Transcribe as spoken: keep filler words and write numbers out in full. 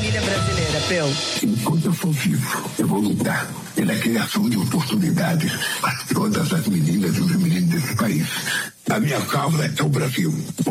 família brasileira, Peu? Enquanto eu sou vivo, eu vou lutar pela criação de oportunidades para todas as meninas e os meninos desse país. A minha causa é o Brasil.